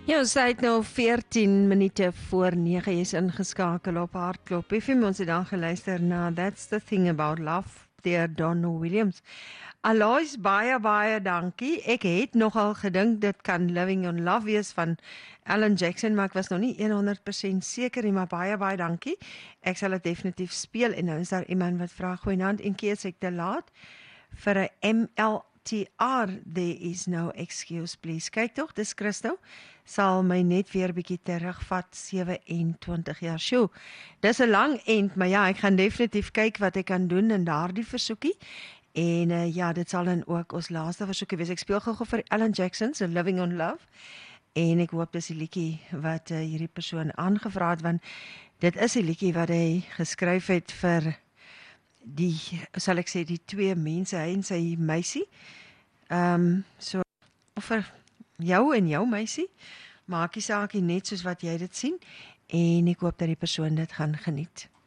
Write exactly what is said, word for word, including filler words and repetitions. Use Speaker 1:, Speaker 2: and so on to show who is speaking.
Speaker 1: Ja, ons het nou veertien minute voor nege, jy is ingeskakel op Hartklop. F M, ons het dan geluister na That's the Thing About Love, deur Don Williams. Alois, baie, baie dankie. Ek het nogal gedink dit kan Living on Love wees van Alan Jackson, maar ek was nog nie honderd persent seker nie, maar baie, baie dankie. Ek sal dit definitief speel, en nou is daar iemand wat vraag, goeienaand, en keer ek te laat vir 'n M L T R, there is no excuse, please. Kyk tog, dis Christo, sal my net weer bietjie terugvat, sewe en twintig jaar. Sjoe, dis 'n lang end, maar ja, ek gaan definitief kyk wat ek kan doen in daardie versoekie. En uh, ja, dit sal dan ook ons laaste versoekie wees. Ek speel gou-gou vir Alan Jackson se Living on Love. En ek hoop dis die liedjie wat uh, hierdie persoon aangevra het, want dit is die liedjie wat hy geskryf het vir die, sal ek sê, die twee mense, hy en sy meisie. Ehm um, so vir jou en jou meisie, maak die saakie net soos wat jy dit sien, en ek hoop dat die persoon dit gaan geniet.